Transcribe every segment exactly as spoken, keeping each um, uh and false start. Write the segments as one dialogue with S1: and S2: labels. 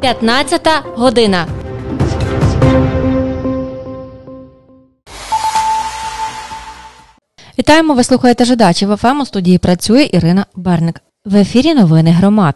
S1: п'ятнадцята година. Вітаємо, ви слухаєте «Жидачів еф ем», у студії працює Ірина Берник. В ефірі новини громад.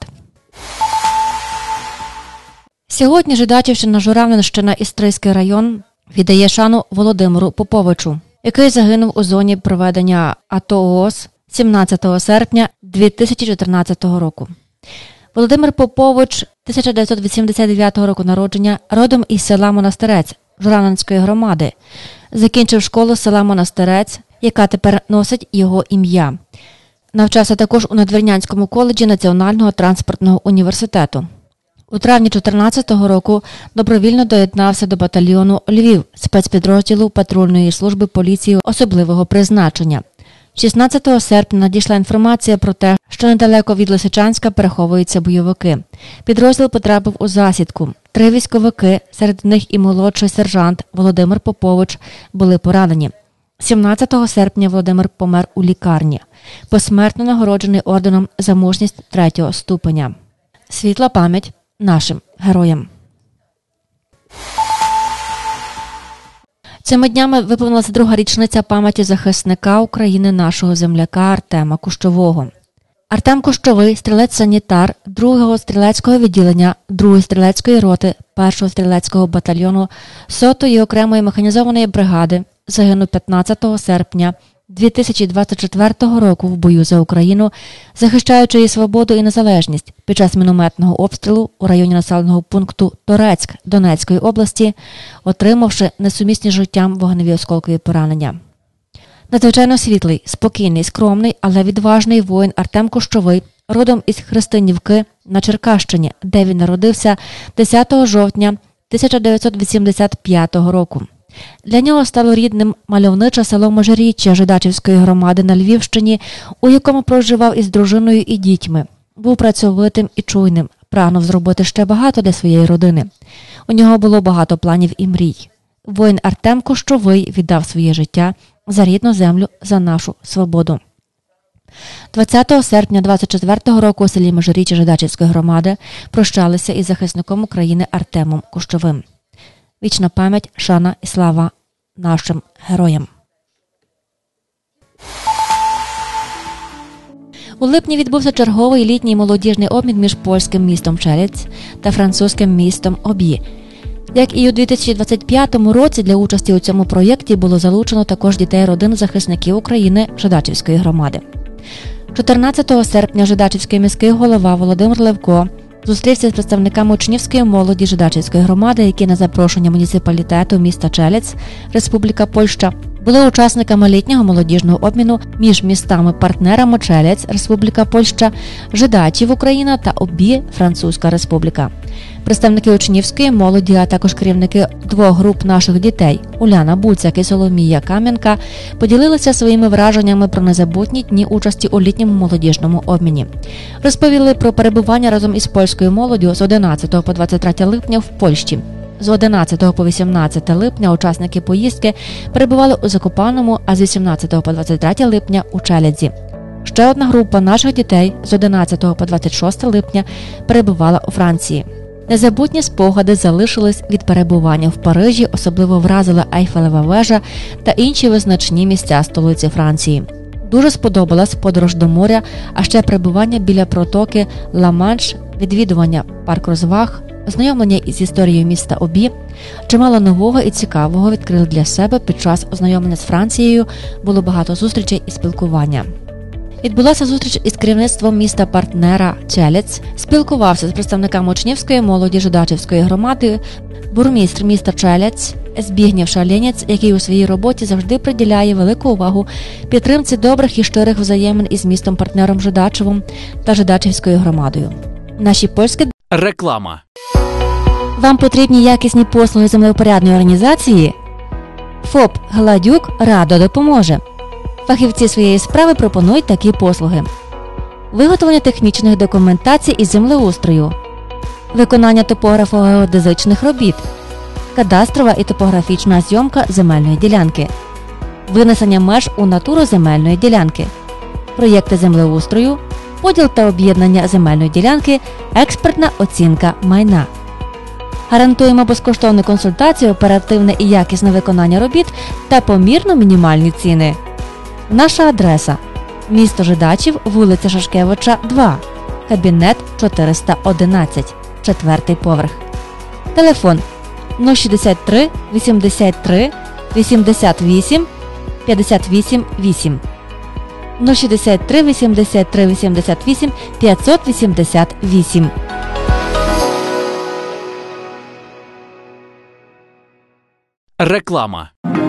S1: Сьогодні Жидачівщина, Журавлинщина, Істрийський район віддає шану Володимиру Поповичу, який загинув у зоні проведення АТО-ООС сімнадцятого серпня дві тисячі чотирнадцятого року. Володимир Попович, тисяча дев'ятсот вісімдесят дев'ятого року народження, родом із села Монастирець Журавлинської громади. Закінчив школу села Монастирець, яка тепер носить його ім'я. Навчався також у Надвірнянському коледжі Національного транспортного університету. У травні чотирнадцятого року добровільно доєднався до батальйону «Львів» спецпідрозділу патрульної служби поліції особливого призначення. шістнадцятого серпня надійшла інформація про те, що недалеко від Лисичанська переховуються бойовики. Підрозділ потрапив у засідку. Три військовики, серед них і молодший сержант Володимир Попович, були поранені. сімнадцятого серпня Володимир помер у лікарні. Посмертно нагороджений орденом за мужність третього ступеня. Світла пам'ять нашим героям. Цими днями виповнилася друга річниця пам'яті захисника України, нашого земляка Артема Кущового. Артем Кущовий – стрілець-санітар другого стрілецького відділення другої стрілецької роти першого стрілецького батальйону сотої окремої механізованої бригади, загинув п'ятнадцятого серпня дві тисячі двадцять четвертого року в бою за Україну, захищаючи її свободу і незалежність під час мінометного обстрілу у районі населеного пункту Торецьк Донецької області, отримавши несумісні з життям вогневі осколкові поранення. Надзвичайно світлий, спокійний, скромний, але відважний воїн Артем Кущовий, родом із Христинівки на Черкащині, де він народився десятого жовтня тисяча дев'ятсот вісімдесят п'ятого року. Для нього стало рідним мальовниче село Межиріччя Жидачівської громади на Львівщині, у якому проживав із дружиною і дітьми. Був працьовитим і чуйним, прагнув зробити ще багато для своєї родини. У нього було багато планів і мрій. Воїн Артем Кущовий віддав своє життя за рідну землю, за нашу свободу. двадцятого серпня двадцять четвертого року у селі Межиріччя Жидачівської громади прощалися із захисником України Артемом Кущовим. Вічна пам'ять, шана і слава нашим героям. У липні відбувся черговий літній молодіжний обмін між польським містом Челець та французьким містом Об'ї. Як і у дві тисячі двадцять п'ятому році, для участі у цьому проєкті було залучено також дітей родин захисників України Жидачівської громади. чотирнадцятого серпня Жидачівський міський голова Володимир Левко зустрівся з представниками учнівської молоді Жидачівської громади, які на запрошення муніципалітету міста Челець, Республіка Польща, були учасниками літнього молодіжного обміну між містами-партнерами Челець, Республіка Польща, Жидачів, Україна та Об'ї, Французька Республіка. Представники учнівської молоді, а також керівники двох груп наших дітей – Уляна Буцяк і Соломія Кам'янка – поділилися своїми враженнями про незабутні дні участі у літньому молодіжному обміні. Розповіли про перебування разом із польською молоддю з одинадцятого по двадцять третє липня в Польщі. З одинадцятого по вісімнадцяте липня учасники поїздки перебували у Закопаному, а з вісімнадцятого по двадцять третє липня у Челедзі. Ще одна група наших дітей з одинадцятого по двадцять шосте липня перебувала у Франції. Незабутні спогади залишились від перебування в Парижі, особливо вразила Ейфелева вежа та інші визначні місця столиці Франції. Дуже сподобалась подорож до моря, а ще перебування біля протоки Ла-Манш, відвідування парк розваг, ознайомлення із історією міста Об'ї. Чимало нового і цікавого відкрили для себе під час ознайомлення з Францією, було багато зустрічей і спілкування. Відбулася зустріч із керівництвом міста-партнера Челець, спілкувався з представниками учнівської молоді Жидачівської громади, бурмістр міста Челець Збігнєв Шаленєць, який у своїй роботі завжди приділяє велику увагу підтримці добрих і щирих взаємин із містом-партнером Жидачевим та Жидачівською громадою. Наші польські
S2: реклама.
S1: Вам потрібні якісні послуги землевпорядної організації? ФОП «Гладюк» радо допоможе. Фахівці своєї справи пропонують такі послуги: виготовлення технічних документацій із землеустрою, виконання топографо-геодезичних робіт, кадастрова і топографічна зйомка земельної ділянки, винесення меж у натуру земельної ділянки, проєкти землеустрою, поділ та об'єднання земельної ділянки, експертна оцінка майна. Гарантуємо безкоштовну консультацію, оперативне і якісне виконання робіт та помірно мінімальні ціни. Наша адреса – місто Жидачів, вулиця Шашкевича, два, кабінет чотириста одинадцять, четвертий поверх. Телефон нуль шістдесят три вісімдесят три вісімдесят вісім п'ятдесят вісім вісім, нуль шістдесят три вісімдесят три вісімдесят вісім п'ятсот вісімдесят вісім.
S2: Реклама.